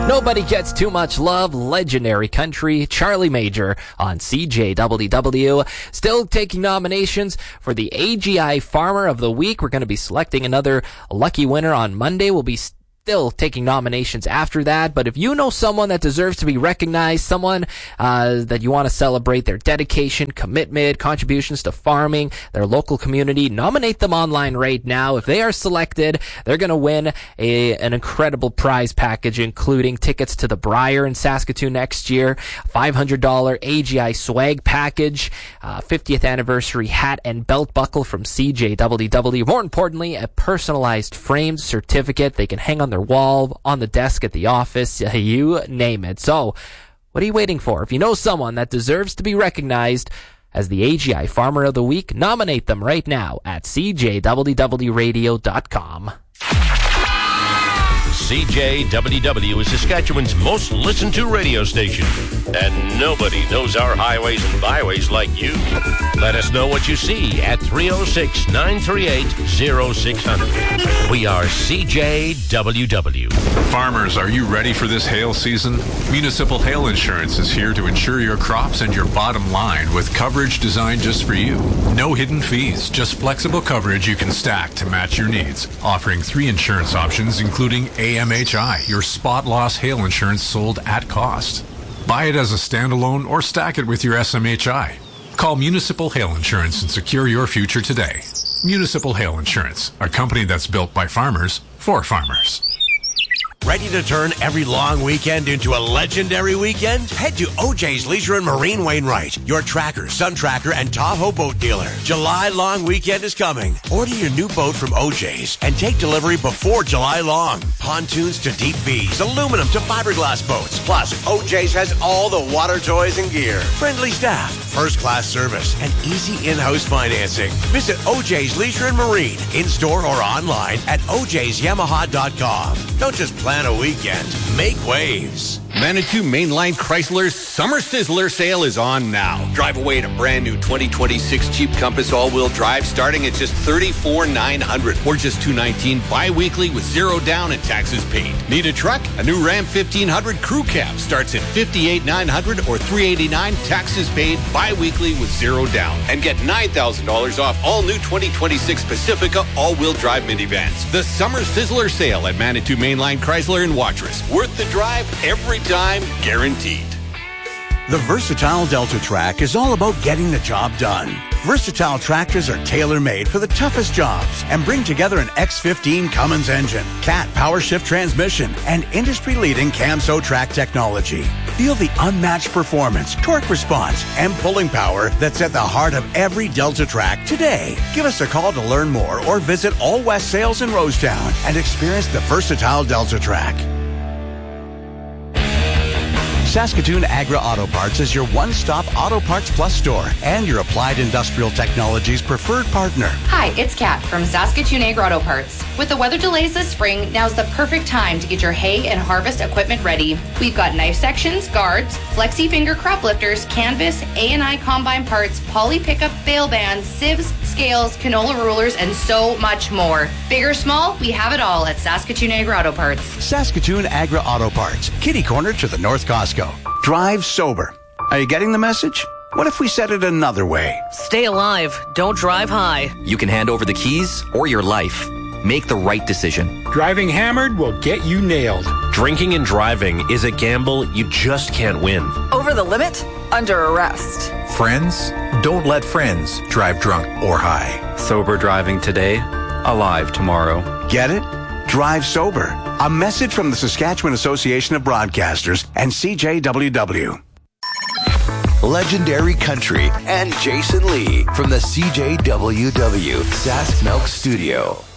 Nobody gets too much love. Legendary country, Charlie Major on CJWW. Still taking nominations for the AGI Farmer of the Week. We're going to be selecting another lucky winner on Monday. We'll be still taking nominations after that, but if you know someone that deserves to be recognized, someone that you want to celebrate their dedication, commitment, contributions to farming, their local community, nominate them online right now. If they are selected, they're going to win an incredible prize package, including tickets to the Briar in Saskatoon next year, $500 AGI swag package, 50th anniversary hat and belt buckle from CJWW. More importantly, a personalized framed certificate they can hang on their wall, on the desk at the office, you name it. So, what are you waiting for? If you know someone that deserves to be recognized as the AGI Farmer of the Week, nominate them right now at CJWWRadio.com. CJWW is Saskatchewan's most listened to radio station, and nobody knows our highways and byways like you. Let us know what you see at 306-938-0600. We are CJWW. Farmers, are you ready for this hail season? Municipal Hail Insurance is here to insure your crops and your bottom line with coverage designed just for you. No hidden fees, just flexible coverage you can stack to match your needs. Offering 3 insurance options, including AMHI, your spot loss hail insurance sold at cost. Buy it as a standalone or stack it with your SMHI. Call Municipal Hail Insurance and secure your future today. Municipal Hail Insurance, a company that's built by farmers for farmers. Ready to turn every long weekend into a legendary weekend? Head to OJ's Leisure and Marine Wainwright, your Tracker, Sun Tracker, and Tahoe boat dealer. July long weekend is coming. Order your new boat from OJ's and take delivery before July long. Pontoons to deep V's, aluminum to fiberglass boats. Plus, OJ's has all the water toys and gear. Friendly staff, first-class service, and easy in-house financing. Visit OJ's Leisure and Marine, in-store or online at ojsyamaha.com. Don't just plan a weekend. Make waves. Manitou Mainline Chrysler's Summer Sizzler sale is on now. Drive away in a brand new 2026 Jeep Compass all-wheel drive starting at just $34,900 or just $219 bi-weekly with zero down and taxes paid. Need a truck? A new Ram 1500 Crew Cab starts at $58,900 or $389 taxes paid bi-weekly with zero down. And get $9,000 off all new 2026 Pacifica all-wheel drive minivans. The Summer Sizzler sale at Manitou Mainline Chrysler in Watrous. Worth the drive every time, guaranteed. The Versatile Delta Track is all about getting the job done. Versatile tractors are tailor-made for the toughest jobs and bring together an X15 Cummins engine, Cat power shift transmission, and industry-leading Camso track technology. Feel the unmatched performance, torque response, and pulling power that's at the heart of every Delta Track today. Give us a call to learn more or visit All West Sales in Rosetown and experience the Versatile Delta Track. Saskatoon Agra Auto Parts is your one-stop Auto Parts Plus store and your Applied Industrial Technologies preferred partner. Hi, it's Kat from Saskatoon Agra Auto Parts. With the weather delays this spring, now's the perfect time to get your hay and harvest equipment ready. We've got knife sections, guards, flexi finger crop lifters, canvas, A&I combine parts, poly pickup, bale bands, sieves, scales, canola rulers, and so much more. Big or small, we have it all at Saskatoon Agra Auto Parts. Saskatoon Agra Auto Parts, kitty corner to the North Costco. Drive sober. Are you getting the message? What if we said it another way? Stay alive. Don't drive high. You can hand over the keys or your life. Make the right decision. Driving hammered will get you nailed. Drinking and driving is a gamble you just can't win. Over the limit? Under arrest. Friends? Don't let friends drive drunk or high. Sober driving today, alive tomorrow. Get it? Drive sober. A message from the Saskatchewan Association of Broadcasters and CJWW. Legendary Country and Jason Lee from the CJWW Sask Milk Studio.